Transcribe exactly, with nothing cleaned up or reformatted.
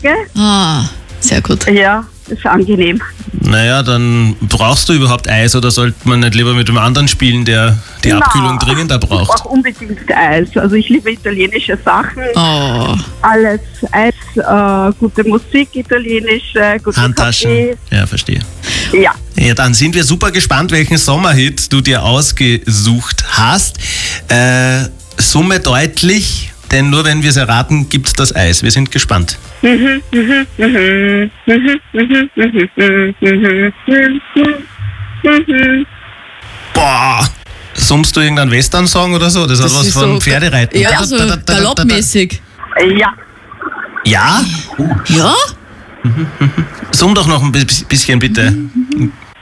Tage. Ah, sehr gut. Ja, das ist angenehm. Naja, dann brauchst du überhaupt Eis oder sollte man nicht lieber mit dem anderen spielen, der die Na, Abkühlung dringender Ich braucht? brauche unbedingt Eis. Also ich liebe italienische Sachen. Oh, Alles Eis, äh, gute Musik, italienische, guten Handtaschen. Kaffee. Ja, verstehe. Ja. Ja, dann sind wir super gespannt, welchen Sommerhit du dir ausgesucht hast. Äh, Summe deutlich, denn nur wenn wir es erraten, gibt es das Eis. Wir sind gespannt. Mhm, mhm, mhm, mhm, mhm, mhm, mhm, mhm, mhm. Boah! Summst du irgendeinen Western-Song oder so? Das, hat was ist von so Pferdereiten. Ja, Da, so da, da, da, da, da. galoppmäßig. Ja. Ja? Ja? Summ doch noch ein bi- bisschen, bitte.